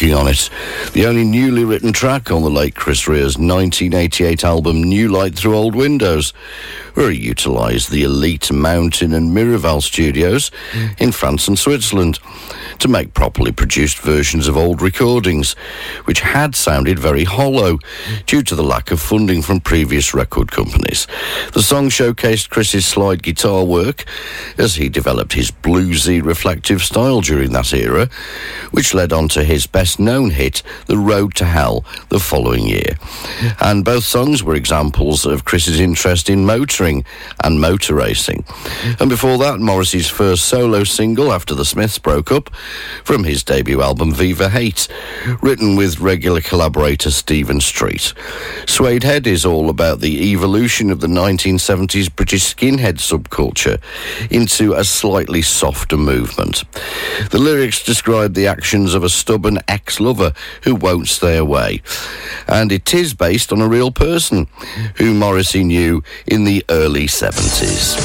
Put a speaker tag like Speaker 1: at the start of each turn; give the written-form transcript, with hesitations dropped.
Speaker 1: Working on It, the only newly written track on the late Chris Rea's 1988 album New Light Through Old Windows, where he utilised the elite Mountain and Miraval studios in France and Switzerland to make properly produced versions of old recordings, which had sounded very hollow due to the lack of funding from previous record companies. The song showcased Chris's slide guitar work as he developed his bluesy, reflective style during that era, which led on to his best-known hit, The Road to Hell, the following year. And both songs were examples of Chris's interest in motoring and motor racing. And before that, Morrissey's first solo single after the Smiths broke up, from his debut album Viva Hate, written with regular collaborator Stephen Street. Suede Head is all about the evolution of the 1970s British skinhead subculture into a slightly softer movement. The lyrics describe the actions of a stubborn ex-lover who won't stay away, and it is based on a real person who Morrissey knew in the early 70s.